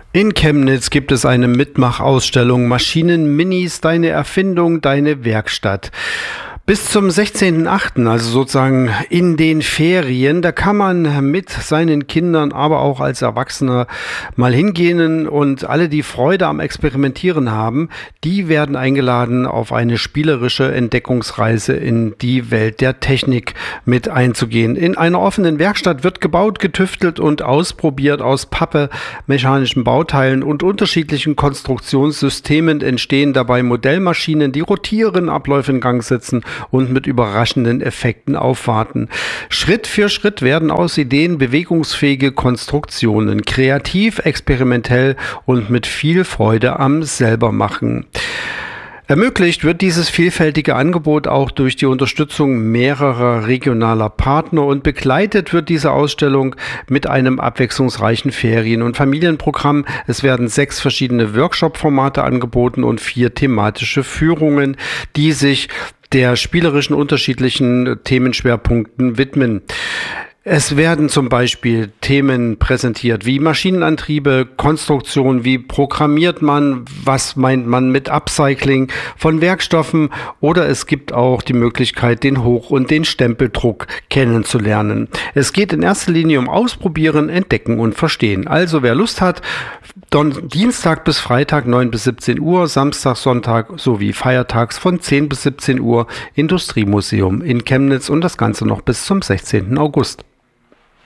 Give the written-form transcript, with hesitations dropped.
In Chemnitz gibt es eine Mitmachausstellung Maschinen-Minis, deine Erfindung, deine Werkstatt. Bis zum 16.08., also sozusagen in den Ferien, da kann man mit seinen Kindern, aber auch als Erwachsener mal hingehen und alle, die Freude am Experimentieren haben, die werden eingeladen, auf eine spielerische Entdeckungsreise in die Welt der Technik mit einzugehen. In einer offenen Werkstatt wird gebaut, getüftelt und ausprobiert. Aus Pappe, mechanischen Bauteilen und unterschiedlichen Konstruktionssystemen entstehen dabei Modellmaschinen, die rotieren, Abläufe in Gang setzen und mit überraschenden Effekten aufwarten. Schritt für Schritt werden aus Ideen bewegungsfähige Konstruktionen, kreativ, experimentell und mit viel Freude am Selbermachen. Ermöglicht wird dieses vielfältige Angebot auch durch die Unterstützung mehrerer regionaler Partner und begleitet wird diese Ausstellung mit einem abwechslungsreichen Ferien- und Familienprogramm. Es werden 6 verschiedene Workshop-Formate angeboten und 4 thematische Führungen, die sich der spielerischen unterschiedlichen Themenschwerpunkten widmen. Es werden zum Beispiel Themen präsentiert wie Maschinenantriebe, Konstruktion, wie programmiert man, was meint man mit Upcycling von Werkstoffen, oder es gibt auch die Möglichkeit, den Hoch- und den Stempeldruck kennenzulernen. Es geht in erster Linie um Ausprobieren, Entdecken und Verstehen. Also wer Lust hat, Dienstag bis Freitag 9 bis 17 Uhr, Samstag, Sonntag sowie feiertags von 10 bis 17 Uhr Industriemuseum in Chemnitz und das Ganze noch bis zum 16. August.